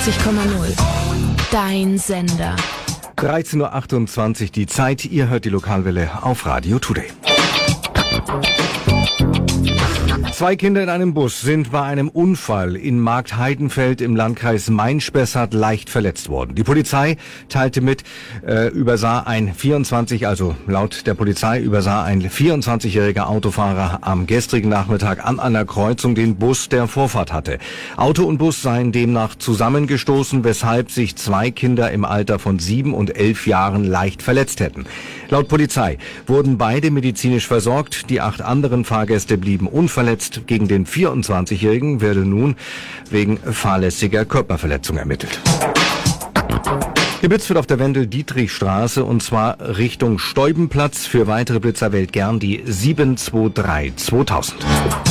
Dein Sender. 13.28 Uhr die Zeit. Ihr hört die Lokalwelle auf Radio Today. 2 Kinder in einem Bus sind bei einem Unfall in Marktheidenfeld im Landkreis Main-Spessart leicht verletzt worden. Die Polizei teilte mit, übersah ein 24-jähriger Autofahrer am gestrigen Nachmittag an einer Kreuzung den Bus, der Vorfahrt hatte. Auto und Bus seien demnach zusammengestoßen, weshalb sich 2 Kinder im Alter von 7 und 11 Jahren leicht verletzt hätten. Laut Polizei wurden beide medizinisch versorgt, die 8 anderen Fahrgäste blieben unverletzt. Gegen den 24-Jährigen werde nun wegen fahrlässiger Körperverletzung ermittelt. Geblitzt wird auf der Wendel-Dietrich-Straße und zwar Richtung Steubenplatz. Für weitere Blitzer wählt gern die 723 2000.